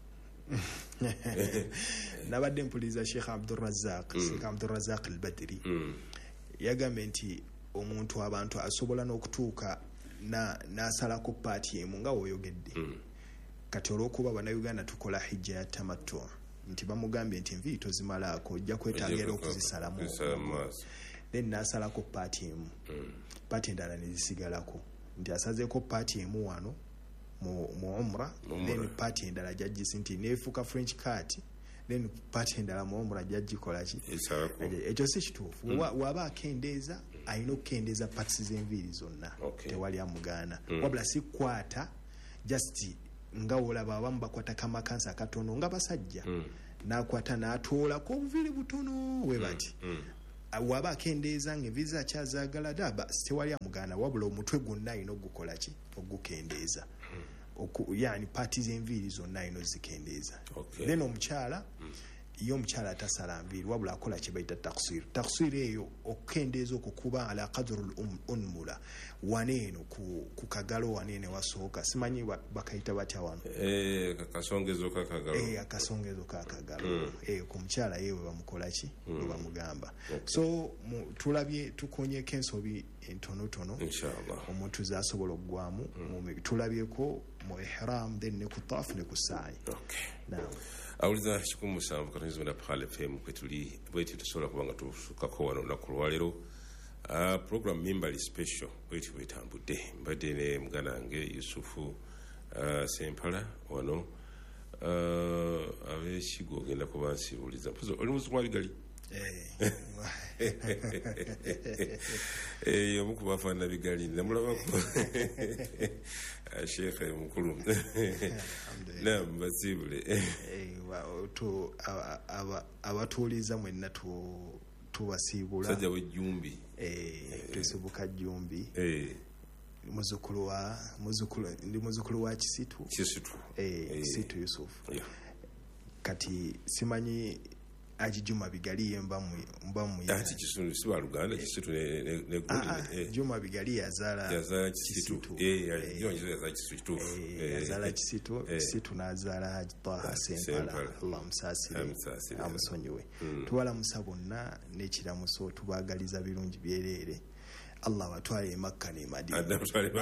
nabadde mpuliriza Sheikh Abdurrazaq al-Badri yagambye nti omuntu abantu asobola n'okutuuka n'asalako paati emu nga woyogedde kati olw'okuba bannayuganda tukola hijja ya tamattu nti bamugambye nti enviiri tozimalaako ojja kwetaagira okuzisalamu then n'asalako paati emu paati endala ne zisigalako nti asazeeko paati emu wano mu umra then paati endala jajjisi nti neefuuka french cat then paati endala mu umra jajjikola ki ekyo si kituufu waba akendeeza alina okukendeeza paati z'enviiri zonna tewali amugaana wabula si kukwata just nga olaba abamu bakwata kamakansa akatono nga basajja n'akwata n'atoolako obuviiri butono we bati waba akendeeza ng'enviiri zakyazaagala daba tewali amugaana wabula omutwe gwonna alina ogukola ki ogukendeeza yani paati z'enviiri zonna alina ozikendeeza then omukyala iyo omukyala atasala nviiri wabula akola kye bayita taksir eyo okukendeeza okukuba ala qadru unmula waneeno ku kagalo waneeno wasooka simanyi bakayita batya wano akasongezo kakagalo ku mukyala yewe bamukola ki we bamugamba so tulabye tukonyeko ensobi entonotono omuntu zasobola okugwamu tulabyeko mu ihram then ne ku taafu ne ku saayi awuliza 17 katonda Pale FM kwetuli bweti tusobola kubanga tusukako wano olunaku lwaleero program mimbali special bweti bwetambudde mbadde ne muganda wange Yusufu Sempala wano abekigo ogenda kuba nsibuliza oli muziku wa bigali omuku bafaanana bigali namulabako Sheikh mukulu naam basibule abatuuliza mwenna tubasiibula sajja w'ejjumbi tusibuka jjumbi muzukulu wa Kisitu Yusufu kati simanyi Juma Bigali mbamu ati Kisitu si wa Luganda Kisitu ne Juma Bigali yazala Kisitu yazala Kisitu n'azaala Haji Taha Sempala Allah musasire amusonyiwe tubalamusa bonna n'ekiramuso tubaagaliza birungi byereere Allah watwale Makka ne Madina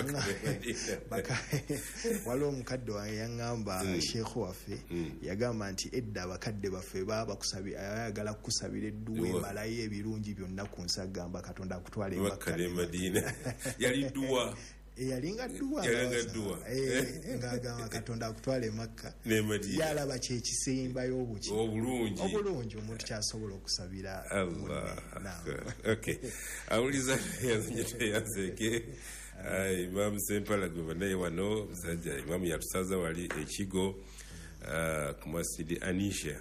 waliwo omukadde wange yaŋŋamba sheekhu waffe yagamba nti edda abakadde baffe baba ayagala kukusabira edduwa emalayo ebirungi byonna ku nsi agamba Katonda akutwale Makka ne Madina yali dduwa yalinga dduwa ng'agamba Katonda akutwale Makka ne Madina yalaba kyekisembayo obulungi omuntu kyasobola okusabira awuliza yanzeeke Imam Sempala gwe banaye wano musajja Imam yatusaza wali ekigo ku masjidi Anisha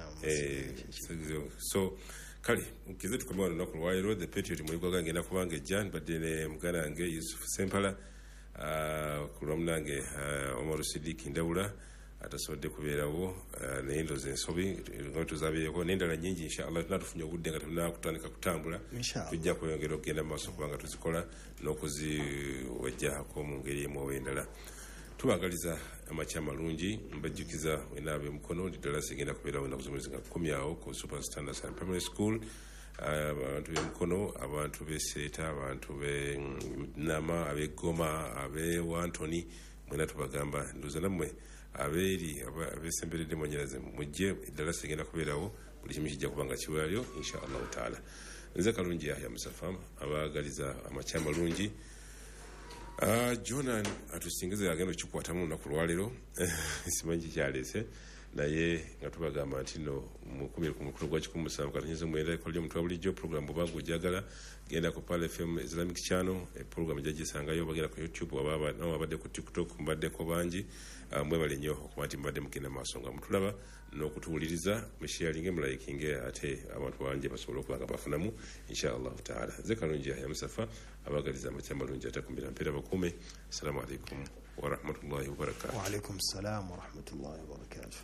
so kale mukize tukomye wano olunaku lwaleero the patriot muligo gange kubanga ejja badde ne muganda wange Yusufu Sempala ku lwamunange Omar Sidiki Ndawula atasobodde kubeerawo naye ndoozi ensobi nga tuzabeeko n'endala nnyingi inshallah tunatufunye obudde nga tunakutandika kutambula tujja kweyongera okugenda mu maaso kubanga tuzikola n'okuziwajjako mu ngeri emu oba endala tubagaliza amakya malungi mbajjukiza wenaaba emukono ddala sigenda kubeerawo ennaku z'omwezi nga 10 awo ku Super Standards and Primary School abantu b'emukono abantu b'eseeta abantu b'enama ab'eggoma ab'ewantoni mwena tubagamba nduuza nammwe abeeri abesemberedde mwanyeraze mujje eddala sigenda kubeerawo buli kimu kijja kubanga kiwalyo inshallah taala nze kalungi Yahya Musafa abaagaliza amakya malungi Jonan atusingize agenda okukikwatamu olunaku lwaleero simanyi kikyaleese naye nga tubagamba nti no mu 11 gwa 17 katonyiza mwenda ekolyo mutwa bulijjo program bw'oba ojagala genda ku Pale FM Islamic Channel program jagisangayo bagenda ku YouTube wabadde ku TikTok mbaddeko bangi mwebale nnyo okuba nti mbadde mugenda maaso nga mutulaba n'okutuwuliriza musharinge mulayikinge ate abantu bangi basobola okuba nga bafunamu inshallah taala ze kalungi Yahya Musafa abagaliza amakya malungi atakumbira mpeera bakume assalamu alaikum wa rahmatullahi wa barakatuh. Wa alaikum salam wa rahmatullahi wa barakatuh.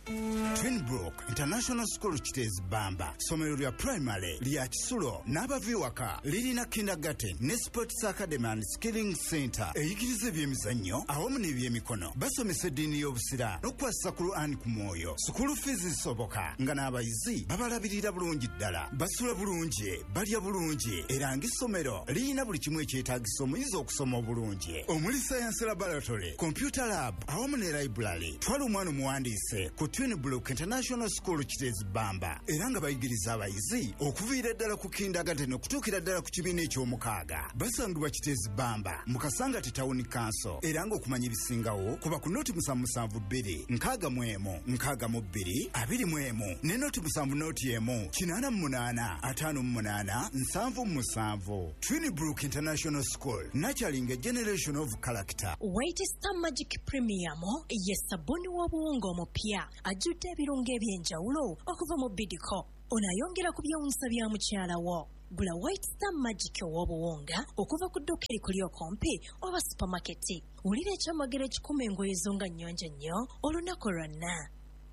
Twinbrook International School Kitezi Bamba somero lya primary lya Kisulo n'abaviwaka lirina kindergarten ne sports academy and skilling center eyigiriza ebyemizannyo awamu n'ebyemikono basomesa eddiini y'obusira n'okukwasa ku Anne ku Mwoyo. School fees zisoboka nga n'abayizi babalabirira bulungi ddala, basula bulungi, balya bulungi era ng'essomero lirina buli kimu ekyetaagisa omuyizi okusoma obulungi omuli science laboratory, computer lab awamu ne library. Twala omwana omuwandiise ku Twinbrook International School Kitezi Bamba era nga bayigiriza abayizi okuviira ddala ku kindergarten okutuukira ddala ku kibiina eky'omukaaga. Basangibwa Kitezi Bamba mu Kasangati Town Council era ng'okumanya ebisingawo kuba ku noti 772 61 62 21 ne noti 7 88 58 77. Twinbrook International School, nurturing a generation of character. White Star Magic Premium ye sabuni w'obuwunga omupya ajjudde ebirungo eby'enjawulo okuva mu Bidco. Onayongera ku byawunsa bya mukyala wo. Gula White Star Magic w'obuwunga okuva ku dduuka erikuli okumpi oba supermarket. Wulira ekyamagero ekikuma engoye zo nga nnyonjo nnyo olunaku lwonna.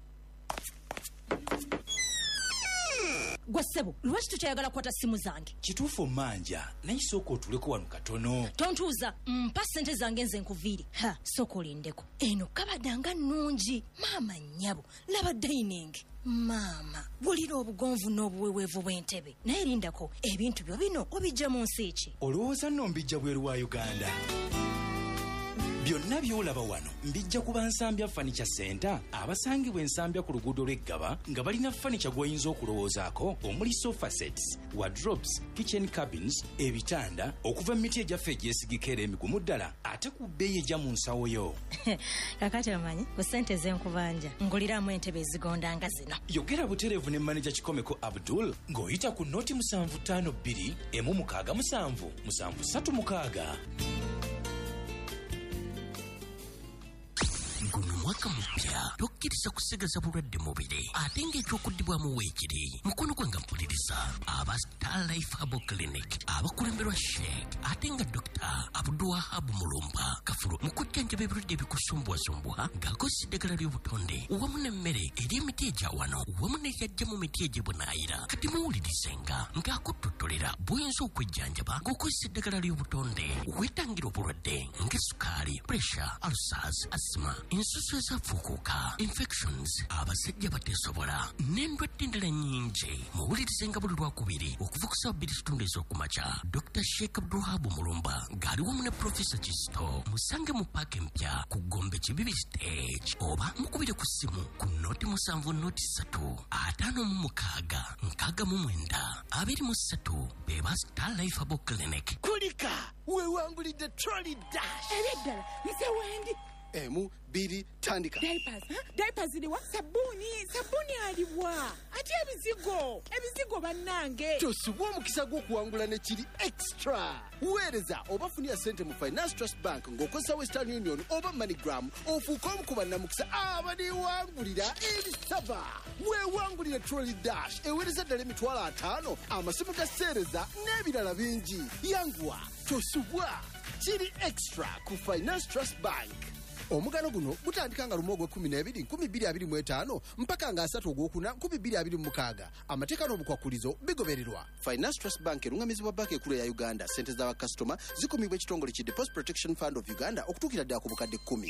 Gwasebo, lwaki tukyayagala kwata simu zange? Kituufu manja, naye sooka otuleko wano katono. Tontuuza, mpa ssente zange nze nkuviiri. Sooka olindeko. Eno kabadanga nnungi. Maama nnyabo, laba dining. Maama, bulira obugonvu n'obuweweevu bw'entebe. Naye lindako, ebintu byo bino obijja mu nsi ki? Olowooza nno mbijja bweru wa Uganda? Byonna by'olaba wano mbijja kuba Nsambya Furniture Center abasangibwa Ensambya ku luguudo lw'Eggaba nga balina furniture gw'oyinza okulowoozaako omuli sofa sets, wardrobes, kitchen cabins, ebitanda okuva mu miti egyaffe egyesigika era emigumu ddala ate ku bbeeyi ejja mu nsawo yo. Kakati omanyi ku ssente z'enkubanja nguliramu entebe ezigonda nga zino. Yogera butereevu ne manager Kikomeko Abdul ng'oyita ku noti 752 167 736. Guno mwaka mupya tokkiriza kusigasa bulwadde mubiri ate ng'ekyokuddibwamu weekiri mukono gwe nga mpuliriza aba Star Life Herbal Clinic abakulemberwa Sheikh ate nga Dr. Abdulwahab Mulumba Kafulu mu kujjanjaba ebirwadde ebikusumbwasumbwa ng'akozesa eddagala ly'obutonde wamu n'emmere ery'emiti egya wano wamu n'egyajja mu miti egy'ebunaayira kati muwulirizenga ng'akuttotolera bw'oyinza okwejjanjaba ng'okozesa eddagala ly'obutonde weetangira obulwadde ng'essukaali, pressure, ulcers, asthma, ensusu ezafuukuuka, infections, abasajja bateesobola n'endwadde endala nnyingi. Muwulirizenga buli Lwakubiri okuva ku ssaawa 2 ez'okumakya. Dr. Sheikh Abdulwahab Mulumba ng'ali wamu ne Professor Kisto musange mu paaka empya ku Gombe Kibibi Stage oba mukubire ku ssimu ku noti 7 noti 3 56 69 23 beba Star Life Herbal Clinic. Kulika wewangulidde trolley dash eby'eddala nze wendi emu biri tandika. Diapers liwa sabuni aliwa ate ebizigo bannange tosubwa omukisa gw'okuwangula ne kiri extra. Weereza oba funira ssente mu Finance Trust Bank ng'okozesa Western Union oba MoneyGram ofuuka omu ku bannamukisa abaliwangulira ebisava. Weewangulire trolley dash eweereza ddala $50,000 amasimu ga seereza n'ebirala bingi. Yanguwa tosubwa kiri extra ku Finance Trust Bank. Omugano guno gutandika nga lumu ogw'Okubiri 2025 mpaka nga 3 Ogwokuna 2026. Amateeka n'obukwakulizo bigobererwa. Finance Trust Bank erungamizibwa banka ekulu ya Uganda. Ssente z'abakasitoma zikumibwa ekitongole ki Deposit Protection Fund of Uganda okutuukira ddala ku bukadde 10.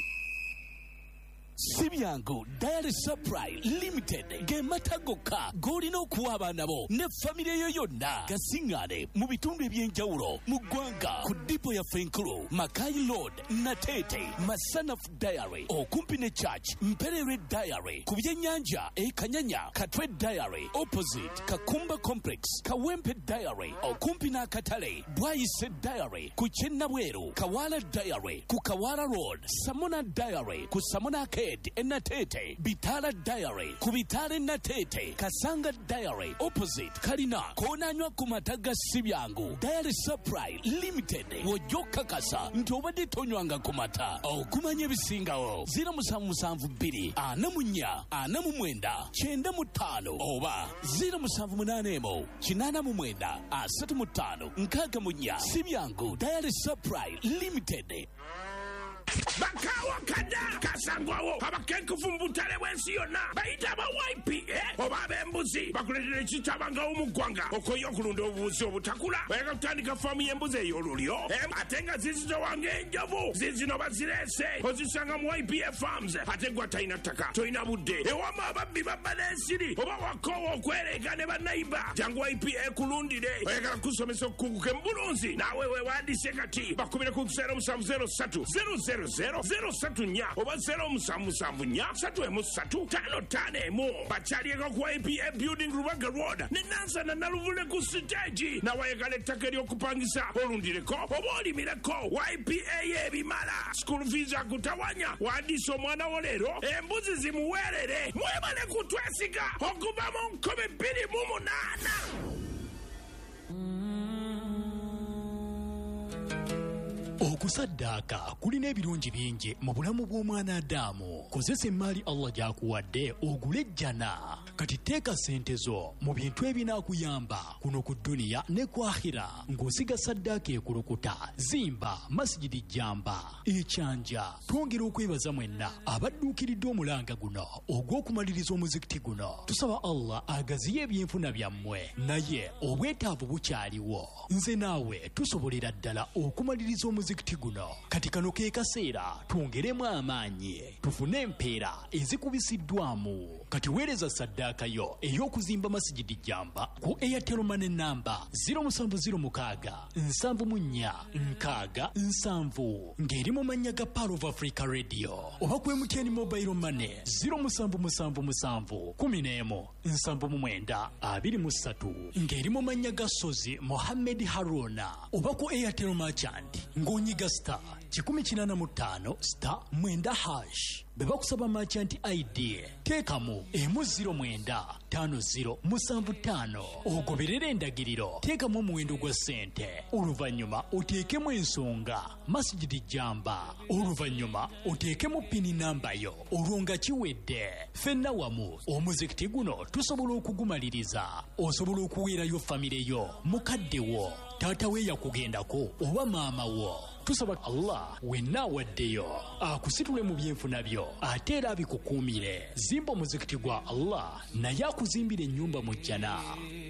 Sibyango Diary Supply Limited gematagoka golina okuwa abaana bo ne famire yo yonna gasingane mu bitundu ebyenjawulo mu ggwanga ku dipo ya Fenkulu, Makai Road, Natete, Masanaf Diary okumpi ne Church, Mperere Diary ku byennyanja Kanyanya, Katwe Diary opposite Kakumba Complex, Kawempe Diary okumpi n'akatale, Bwayise Diary ku Kyennabweru, Kawala Diary ku Kawala Road, Samona Diary ku Samona Natete, Bitala Diary ku Bitale Natete, Kasanga Diary opposite Kalina konanywa ku mataga Sibyangu. Diary Supply Limited wojoka kasa nti obadde tonywanga ku mata okumanya ebisingawo 072 44 49 95 oba 078 89 35 65 Sibyangu Diary Supply Limited. bakawa kada kasangwawo abakenkufu mu butale bw'ensi yonna bayita aba YPA oba ab'embuzi bakuletera ekitabangawo mu ggwanga okoye okulunda obubuzi obutakula bayaka kutandika faamu y'embuzi ey'olulyo ate nga zizitowanga enjovu zizino bazireese ozisanga mu YPA farms ate gwa talina ttaka tolina budde ewama ababbi babba n'ensiri oba wakoowa okwereega ne bannayiba jangu YPA kulundire oyagala kusomesa okukunguka embulunzi naawe weewandiise kati bakubire ku 0703 oba 0774 bakyalieko ku YPA building Rubaga Road ne Nansana Naluvule ku siteegi nawayagala ettaka ery'okupangisa olundireko oba olimireko YPA y'ebimala school fees akutawanya wandiisa omwana wo leero embuzi zimuweerere mwebale kutwesiga okuva mu 2028. okusaddaaka kulina ebirungi bingi mu bulamu bw'omwana Adamu. Kozesa emmaali Allah gy'akuwadde ogule ejjana. Kati teeka ssente zo mu bintu ebinaakuyamba kuno ku dduniya ne ku akhira ng'osiga saddaaka ekulukuta. Zimba masijidi jjamba ekyanja. Twongera okwebaza mwenna abadduukiridde omulanga guno ogw'okumaliriza omuzikiti guno. Tusaba Allah agaziye ebyenfuna byammwe naye obwetaavu bukyaliwo. Nze naawe tusobolera ddala okumaliriza omuzikiti guno. Kati kano ke kaseera twongeremu amaanyi tufune empeera ezikubisiddwamu. Kati weereza saddaaka yo ey'okuzimba masijidi jjamba ku Airtel Money namba 070674 ng'eri mu mannya ga Power of Africa Radio oba ku MTN Mobile Money 0777117923 ng'eri mu mannya ga Sozi Mohammed Haruna oba ku Airtel Merchant ng'onyiga star 185*9# bwe bakusaba merchant ID teekamu emu095075 ogoberera endagiriro teekamu omuwendo gwa ssente oluvannyuma oteekemu ensonga masijidi jjamba oluvannyuma oteekemu pini namba yo olwo nga kiwedde ffenna wamu omuzikiti guno tusobola okugumaliriza osobola okuweerayo famire yo mukadde wo taata we yakugendako oba maama wo. Tusaba Allah wenna awaddeyo akusitule mu byenfuna byo ate era abikukuumire. Zimba omuzikiti gwa Allah naye akuzimbira ennyumba mu jjana.